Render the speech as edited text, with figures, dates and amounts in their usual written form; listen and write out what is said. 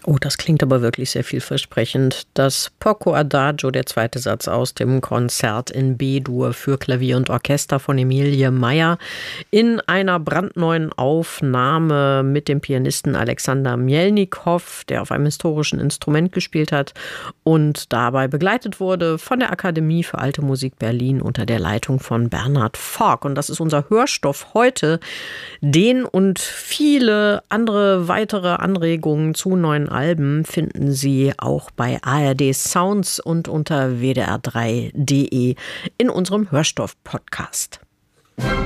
Oh, das klingt aber wirklich sehr vielversprechend. Das Poco Adagio, der zweite Satz aus dem Konzert in B-Dur für Klavier und Orchester von Emilie Meyer in einer brandneuen Aufnahme mit dem Pianisten Alexander Mjelnikow, der auf einem historischen Instrument gespielt hat und dabei begleitet wurde von der Akademie für Alte Musik Berlin unter der Leitung von Bernhard Forck. Und das ist unser Hörstoff heute. Den und viele andere weitere Anregungen zu neuen Alben finden Sie auch bei ARD Sounds und unter wdr3.de in unserem Hörstoff-Podcast.